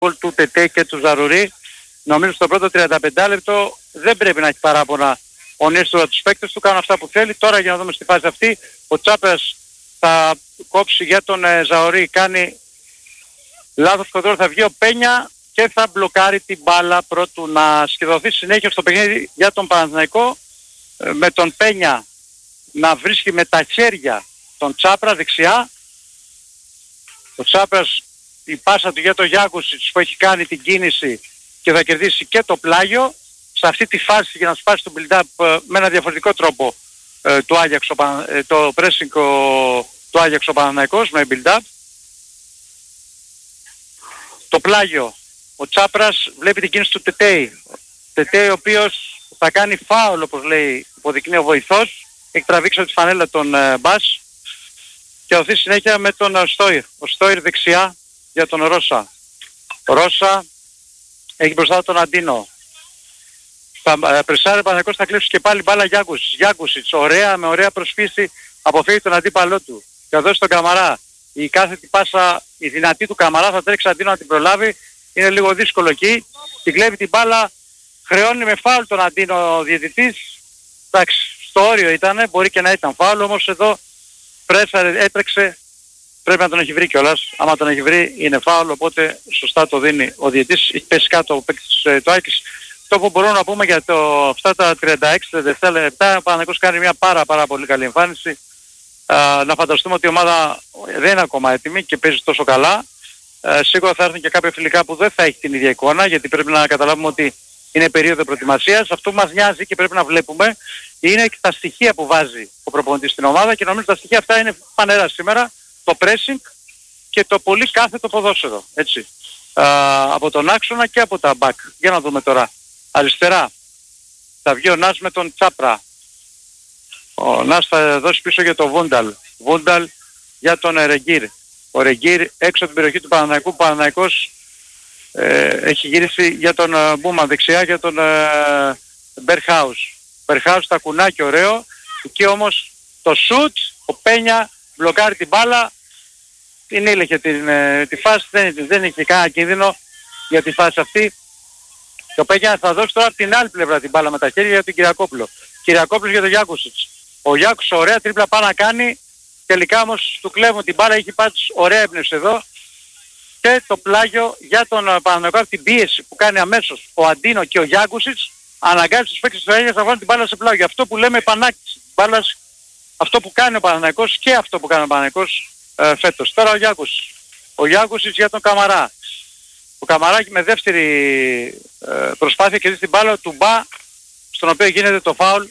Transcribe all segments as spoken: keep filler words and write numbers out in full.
γκολ του Τετέ και του Ζαρουρί. Νομίζω στο πρώτο τριάντα πέντε λεπτό δεν πρέπει να έχει παράπονα ο Νίστορα τους παίκτες του, κάνουν αυτά που θέλει. Τώρα για να δούμε στη φάση αυτή, ο Τσάπρας θα κόψει για τον ε, Ζαωρί, κάνει λάθος κοντρόλ, θα βγει ο Πένια και θα μπλοκάρει την μπάλα πρώτου να σχεδοθεί συνέχεια στο παιχνίδι για τον Παναθηναϊκό, ε, με τον Πένια να βρίσκει με τα χέρια τον Τσάπρα δεξιά. Ο Τσάπρας, η πάσα του για τον Γιάκουσιτς που έχει κάνει την κίνηση και θα κερδίσει και το πλάγιο. Σε αυτή τη φάση για να σπάσει το build-up με ένα διαφορετικό τρόπο ε, του Άγιαξ, ε, το pressing του Άγιαξ ο Παναθηναϊκός με build-up. Το πλάγιο, ο Τσάπρας βλέπει την κίνηση του Τετέι. Τετέι ο οποίος θα κάνει φάουλ, όπως λέει, υποδεικνύει ο βοηθός. Έχει τραβήξει από τη φανέλα τον ε, Μπας και οθεί συνέχεια με τον ε, Στόιρ. Ο Στόιρ δεξιά για τον Ρώσα. Ρώσα έχει μπροστά τον Αντίνο. Θα ε, πρεσάρει ο Παναθηναϊκός, θα κλέψει και πάλι μπάλα Γιάκουσιτς. Γιάκουσιτς, ωραία, με ωραία προσφύση, αποφύγει τον αντίπαλό του. Και θα δώσει τον Καμαρά. Η κάθετη πάσα, η δυνατή του Καμαρά θα τρέξει Αντίνο να την προλάβει. Είναι λίγο δύσκολο εκεί. Την κλέβει την μπάλα, χρεώνει με φάουλ τον Αντίνο ο διαιτητής. Εντάξει, στο όριο ήταν, μπορεί και να ήταν φάουλ, όμως εδώ πρέσαρε, έτρεξε. Πρέπει να τον έχει βρει κιόλας. Άμα τον έχει βρει είναι φάουλ, οπότε σωστά το δίνει ο διαιτητής. Έχει πέσει κάτω ο παίκτης του Άκης. Το που μπορούμε να πούμε για το, αυτά τα τριάντα έξι τριάντα επτά λεπτά, ο Παναθηναϊκός κάνει μια πάρα πάρα πολύ καλή εμφάνιση. Α, να φανταστούμε ότι η ομάδα δεν είναι ακόμα έτοιμη και παίζει τόσο καλά. Α, σίγουρα θα έρθουν και κάποια φιλικά που δεν θα έχει την ίδια εικόνα, γιατί πρέπει να καταλάβουμε ότι είναι περίοδο προετοιμασίας. Αυτό που μας νοιάζει και πρέπει να βλέπουμε είναι και τα στοιχεία που βάζει ο προπονητής στην ομάδα, και νομίζω τα στοιχεία αυτά είναι φανερά σήμερα. Το pressing και το πολύ κάθετο ποδόσφαιρο, έτσι. Α, από τον άξονα και από τα back. Για να δούμε τώρα. Αριστερά θα βγει ο Νας με τον Τσάπρα. Ο Νας θα δώσει πίσω για τον Βούνταλ. Βούνταλ για τον Ρεγκίρ. Ο Ρεγκίρ έξω από την περιοχή του Παναθηναϊκού. Ο Παναθηναϊκός ε, έχει γυρίσει για τον ε, Μπούμαν δεξιά, για τον ε, Μπερχάους. Μπερχάους τα κουνάκι ωραίο. Εκεί όμως το σουτ, ο Πένια μπλοκάρει την μπάλα. Την ήλεγε την, ε, τη φάση, δεν, δεν είχε κανένα κίνδυνο για τη φάση αυτή. Και ο Πένια θα δώσει τώρα από την άλλη πλευρά την μπάλα με τα χέρια για τον Κυριακόπουλο. Κυριακόπουλος για τον Γιάκουσιτς. Ο Γιάκουσιτς ωραία τρίπλα πάει να κάνει. Τελικά όμως του κλέβουν την μπάλα, έχει πάει ωραία έμπνευση εδώ. Και το πλάγιο για τον Παναθηναϊκό, από την πίεση που κάνει αμέσως ο Αντίνο και ο Γιάκουσιτς, αναγκάζει τους παίκτες του Αγίας να βάλουν την μπάλα σε πλάγιο. Αυτό που λέμε επανάκτηση μπάλας, αυτό που κάνει ο Παναθηναϊκός και αυτό που κάνει ο Παναθηναϊκός ε, φέτος. Τώρα ο Γιάκουσιτς. Ο Γιάκουσιτς για τον Καμαρά. Ο Καμαράκη με δεύτερη ε, προσπάθεια κερδίζει την μπάλα του Μπα, στον οποίο γίνεται το φάουλ,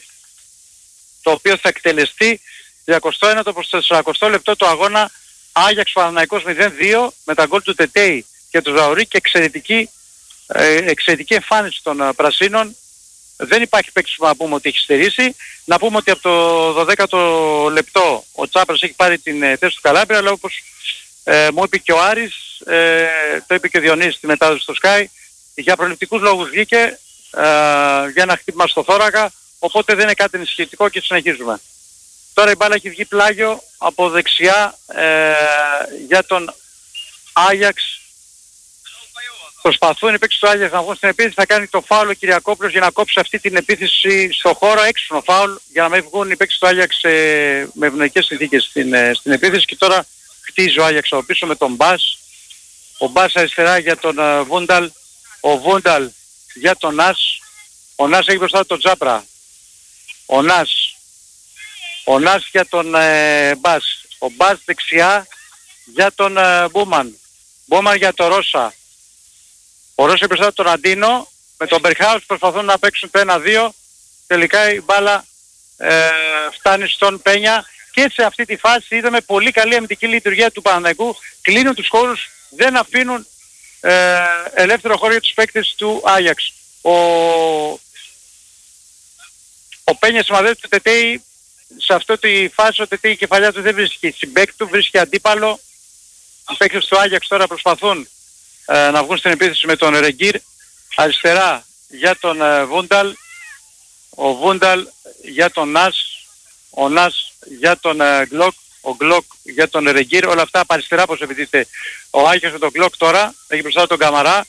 το οποίο θα εκτελεστεί είκοσι ένα προς το σαράντα λεπτό του αγώνα. Άγιαξ Παναθηναϊκός μηδέν δύο με τα γκολ του Τετέι και του Ζαωρί και εξαιρετική, ε, εξαιρετική εμφάνιση των uh, Πρασίνων. Δεν υπάρχει παίκτης που να πούμε ότι έχει στερήσει. Να πούμε ότι από το δωδέκατο λεπτό ο Τσάπρας έχει πάρει την ε, θέση του Καλάμπρια, αλλά όπως ε, μου είπε και ο Άρης, ε, το είπε και ο Διονύσης στη μετάδοση στο Sky, για προληπτικούς λόγους βγήκε ε, για ένα χτύπημα στο θώρακα, οπότε δεν είναι κάτι ενισχυτικό και συνεχίζουμε. Τώρα η μπάλα έχει βγει πλάγιο από δεξιά ε, για τον Άγιαξ. Προσπαθούν οι παίκτες του Άγιαξ να βγουν στην επίθεση, θα κάνει το φάουλ ο Κυριακόπουλος για να κόψει αυτή την επίθεση στο χώρο, έξυπνο φάουλ, για να μην βγουν οι παίκτες του Άγιαξ ε, με ευνοϊκές συνθήκες στην, ε, στην επίθεση. Και τώρα χτίζει ο Άγιαξ από πίσω με τον Μπας. Ο Μπας αριστερά για τον uh, Βούνταλ. Ο Βούνταλ για τον Νας. Ο Νας έχει μπροστά τον Τσάπρα. Ο Νας. Ο Νας για τον uh, Μπας. Ο Μπας δεξιά για τον uh, Μπούμαν. Μπούμαν για τον Ρώσα. Ο Ρώσα μπροστά τον Αντίνο. Με τον Μπερχάους προσπαθούν να παίξουν το ένα δύο. Τελικά η μπάλα ε, φτάνει στον Πένια. Και σε αυτή τη φάση είδαμε πολύ καλή αμυντική λειτουργία του Παναθηναϊκού. Κλείνουν τους χώρους, δεν αφήνουν ε, ελεύθερο χώρο για τους παίκτες του Άγιαξ. Ο, ο Πένια σημαδεύει του Τετέι. Σε αυτή τη φάση ο Τετέι η κεφαλιά του δεν βρίσκει συμπαίκτη του, βρίσκει αντίπαλο. Οι παίκτες του Άγιαξ τώρα προσπαθούν ε, να βγουν στην επίθεση με τον Ρεγκίρ. Αριστερά για τον ε, Βούνταλ. Ο Βούνταλ για τον Νας. Ο Νας για τον ε, Γκλοκ. ο Γκλοκ για τον Ρεγκύρ, όλα αυτά από αριστερά όπως επειδή ο Άγιος με τον Γκλοκ τώρα, έχει μπροστά τον Καμαρά,